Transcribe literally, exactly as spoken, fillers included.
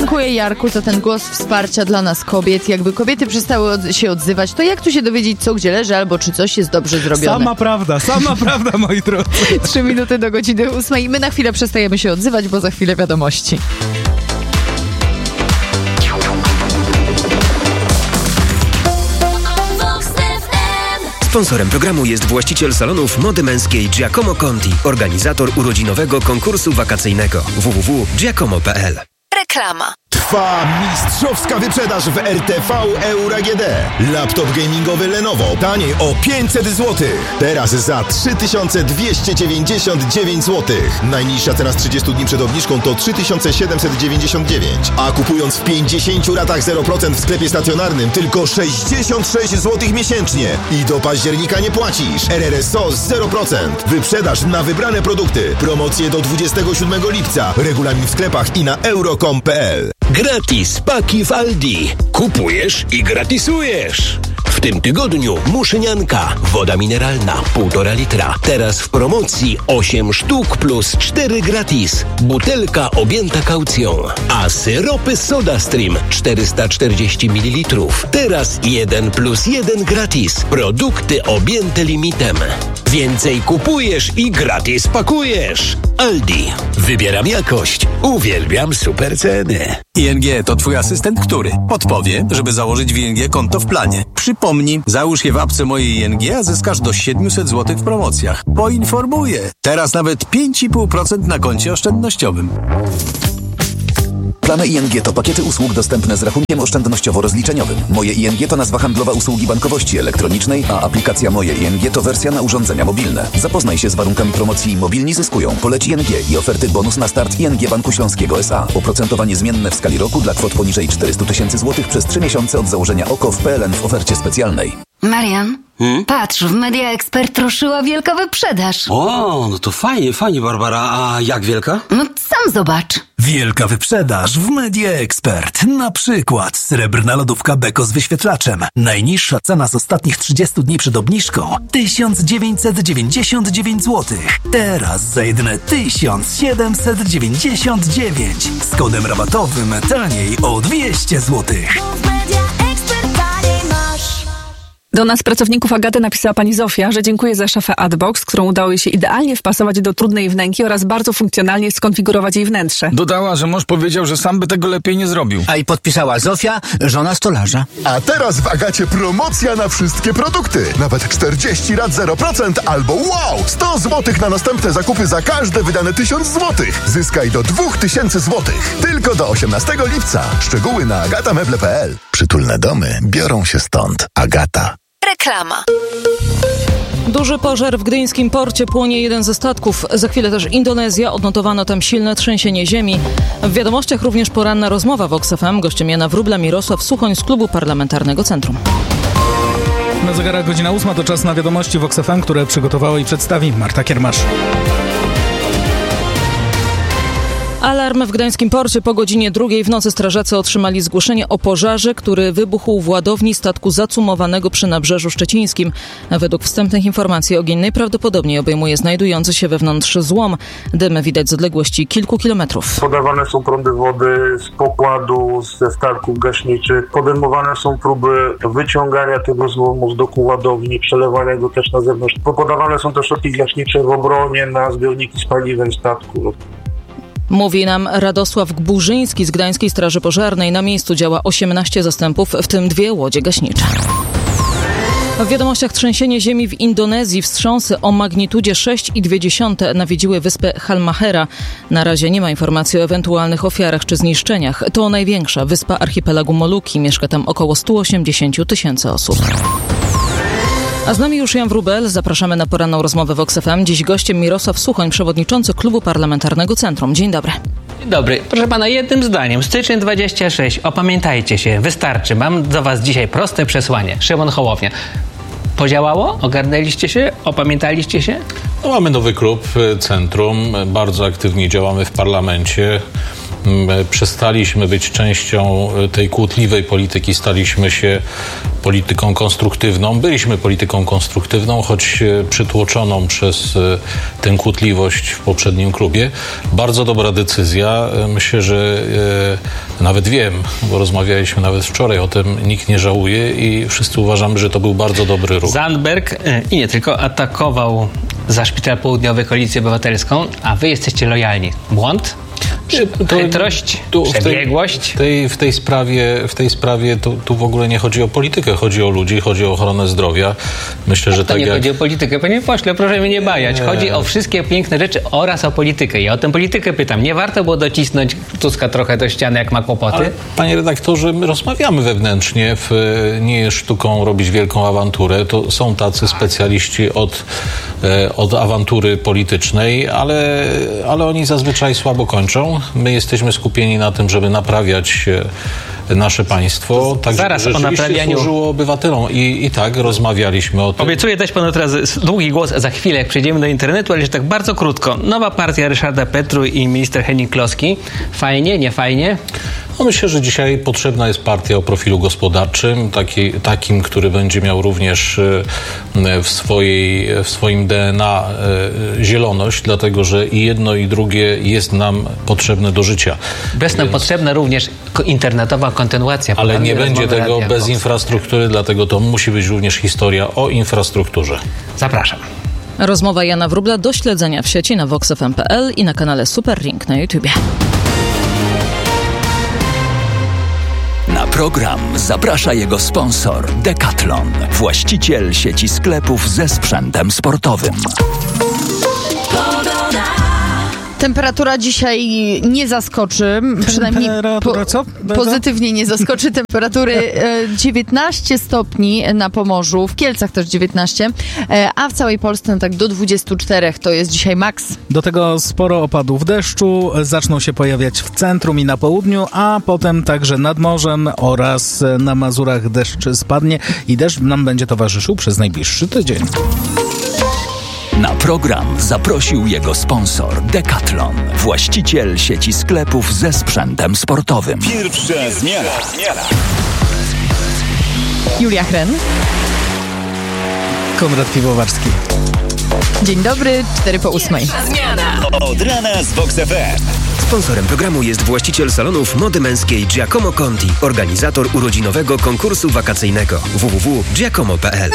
Dziękuję, Jarku, za ten głos wsparcia dla nas kobiet. Jakby kobiety przestały od- się odzywać, to jak tu się dowiedzieć, co gdzie leży, albo czy coś jest dobrze zrobione? Sama prawda, sama prawda, moi drodzy. Trzy minuty do godziny ósmej. My na chwilę przestajemy się odzywać, bo za chwilę wiadomości. Sponsorem programu jest właściciel salonów mody męskiej Giacomo Conti, organizator urodzinowego konkursu wakacyjnego w w w kropka giacomo kropka p l. Reklama. Trwa mistrzowska wyprzedaż w R T V Euro A G D. Laptop gamingowy Lenovo taniej o pięćset złotych. Teraz za trzy tysiące dwieście dziewięćdziesiąt dziewięć złotych. Najniższa cena z trzydziestu dni przed obniżką to trzy tysiące siedemset dziewięćdziesiąt dziewięć. A kupując w pięćdziesięciu ratach zero procent w sklepie stacjonarnym tylko sześćdziesiąt sześć złotych miesięcznie. I do października nie płacisz. R R S O z zero procent. Wyprzedaż na wybrane produkty. Promocje do dwudziestego siódmego lipca. Regulamin w sklepach i na euro kropka com kropka p l. Gratis paki w Aldi. Kupujesz i gratisujesz. W tym tygodniu muszynianka, woda mineralna, półtora litra. Teraz w promocji osiem sztuk plus cztery gratis. Butelka objęta kaucją. A syropy SodaStream czterysta czterdzieści mililitrów. Teraz jeden plus jeden gratis. Produkty objęte limitem. Więcej kupujesz i gratis pakujesz. Aldi. Wybieram jakość. Uwielbiam super ceny. I N G to twój asystent, który podpowie, żeby założyć w I N G konto w planie. Przypomnij, załóż je w apce mojej I N G, a zyskasz do siedemset złotych w promocjach. Poinformuję. Teraz nawet pięć i pół procent na koncie oszczędnościowym. Plany I N G to pakiety usług dostępne z rachunkiem oszczędnościowo-rozliczeniowym. Moje I N G to nazwa handlowa usługi bankowości elektronicznej, a aplikacja Moje I N G to wersja na urządzenia mobilne. Zapoznaj się z warunkami promocji Mobilni zyskują. Poleć I N G i oferty bonus na start I N G Banku Śląskiego S A. Oprocentowanie zmienne w skali roku dla kwot poniżej czterysta tysięcy złotych przez trzy miesiące od założenia O K O w P L N w ofercie specjalnej. Marian, hmm? patrz, w Media Expert ruszyła wielka wyprzedaż. O, no to fajnie, fajnie, Barbara. A jak wielka? No sam zobacz. Wielka wyprzedaż w Media Expert. Na przykład srebrna lodówka Beko z wyświetlaczem. Najniższa cena z ostatnich trzydziestu dni przed obniżką tysiąc dziewięćset dziewięćdziesiąt dziewięć złotych. Teraz za jedyne tysiąc siedemset dziewięćdziesiąt dziewięć. Z kodem rabatowym taniej o dwieście złotych. Do nas, pracowników Agaty, napisała pani Zofia, że dziękuję za szafę Adbox, którą udało jej się idealnie wpasować do trudnej wnęki oraz bardzo funkcjonalnie skonfigurować jej wnętrze. Dodała, że mąż powiedział, że sam by tego lepiej nie zrobił. A i podpisała Zofia, żona stolarza. A teraz w Agacie promocja na wszystkie produkty. Nawet czterdzieści rat zero procent albo wow! sto złotych na następne zakupy za każde wydane tysiąc złotych. Zyskaj do dwa tysiące złotych. Tylko do osiemnastego lipca. Szczegóły na agatameble kropka p l. Przytulne domy biorą się stąd. Agata. Reklama. Duży pożar w gdyńskim porcie, płonie jeden ze statków. Za chwilę też Indonezja, odnotowano tam silne trzęsienie ziemi. W wiadomościach również poranna rozmowa w Vox F M. Gościem Jana Wróbla, Mirosław Suchoń z Klubu Parlamentarnego Centrum. Na zegarach godzina ósma, to czas na wiadomości Vox F M, które przygotowała i przedstawi Marta Kiermasz. Alarm w gdańskim porcie. Po godzinie drugiej w nocy strażacy otrzymali zgłoszenie o pożarze, który wybuchł w ładowni statku zacumowanego przy Nabrzeżu Szczecińskim. Według wstępnych informacji ogień najprawdopodobniej obejmuje znajdujący się wewnątrz złom. Dym widać z odległości kilku kilometrów. Podawane są prądy wody z pokładu, ze statków gaśniczych. Podejmowane są próby wyciągania tego złomu z doku ładowni, przelewania go też na zewnątrz. Podawane są też środki gaśnicze w obronie na zbiorniki z paliwem statku. Mówi nam Radosław Gburzyński z Gdańskiej Straży Pożarnej. Na miejscu działa osiemnaście zastępów, w tym dwie łodzie gaśnicze. W wiadomościach trzęsienie ziemi w Indonezji. Wstrząsy o magnitudzie sześć i dwie dziesiąte nawiedziły wyspę Halmahera. Na razie nie ma informacji o ewentualnych ofiarach czy zniszczeniach. To największa wyspa archipelagu Moluki. Mieszka tam około sto osiemdziesiąt tysięcy osób. A z nami już Jan Wróbel. Zapraszamy na poranną rozmowę Vox F M. Dziś gościem Mirosław Suchoń, przewodniczący Klubu Parlamentarnego Centrum. Dzień dobry. Dzień dobry. Proszę pana, jednym zdaniem. Styczeń dwudziesty szósty. Opamiętajcie się. Wystarczy. Mam do was dzisiaj proste przesłanie. Szymon Hołownia. Podziałało? Ogarnęliście się? Opamiętaliście się? No, mamy nowy klub Centrum. Bardzo aktywnie działamy w parlamencie. Przestaliśmy być częścią tej kłótliwej polityki, staliśmy się polityką konstruktywną. Byliśmy polityką konstruktywną, choć przytłoczoną przez tę kłótliwość w poprzednim klubie. Bardzo dobra decyzja. Myślę, że e, nawet wiem, bo rozmawialiśmy nawet wczoraj o tym, nikt nie żałuje i wszyscy uważamy, że to był bardzo dobry ruch. Zandberg e, i nie tylko atakował za Szpital Południowy Koalicję Obywatelską, a wy jesteście lojalni. Błąd? Chytrość, przebiegłość. W tej, w tej sprawie, w tej sprawie tu, tu w ogóle nie chodzi o politykę, chodzi o ludzi, chodzi o ochronę zdrowia. Myślę, że to tak nie jak... chodzi o politykę, panie pośle, proszę mnie nie bajać. Nie. Chodzi o wszystkie piękne rzeczy oraz o politykę. Ja o tę politykę pytam. Nie warto było docisnąć Tuska trochę do ściany, jak ma kłopoty? Ale, panie redaktorze, my rozmawiamy wewnętrznie. W, nie jest sztuką robić wielką awanturę. To są tacy specjaliści od, od awantury politycznej, ale, ale oni zazwyczaj słabo kończą. My jesteśmy skupieni na tym, żeby naprawiać nasze państwo, tak Zaraz żeby o naprawianiu służyło obywatelom. I, I tak rozmawialiśmy o tym. Obiecuję dać panu teraz długi głos za chwilę, jak przejdziemy do internetu, ale jeszcze tak bardzo krótko. Nowa partia Ryszarda Petru i minister Henning Kloski. Fajnie, nie fajnie? No myślę, że dzisiaj potrzebna jest partia o profilu gospodarczym, taki, takim, który będzie miał również w, swojej, w swoim D N A zieloność, dlatego że i jedno, i drugie jest nam potrzebne do życia. Bez nam Więc... potrzebna również internetowa kontynuacja. Ale nie będzie tego radia, bez infrastruktury, dlatego to musi być również historia o infrastrukturze. Zapraszam. Rozmowa Jana Wróbla do śledzenia w sieci na vox f m kropka p l i na kanale Super Ring na YouTubie. Na program zaprasza jego sponsor Decathlon, właściciel sieci sklepów ze sprzętem sportowym. Temperatura dzisiaj nie zaskoczy, przynajmniej po, co? pozytywnie nie zaskoczy. Temperatury dziewiętnaście stopni na Pomorzu, w Kielcach też dziewiętnaście, a w całej Polsce tak do dwudziestu czterech to jest dzisiaj maks. Do tego sporo opadów deszczu, zaczną się pojawiać w centrum i na południu, a potem także nad morzem oraz na Mazurach deszcz spadnie i deszcz nam będzie towarzyszył przez najbliższy tydzień. Na program zaprosił jego sponsor Decathlon, właściciel sieci sklepów ze sprzętem sportowym. Pierwsza zmiana. Julia Hren. Konrad Piwowarski. Dzień dobry, cztery po ósmej. Od rana z Vox F M. Sponsorem programu jest właściciel salonów mody męskiej Giacomo Conti, organizator urodzinowego konkursu wakacyjnego w w w kropka giacomo kropka p l.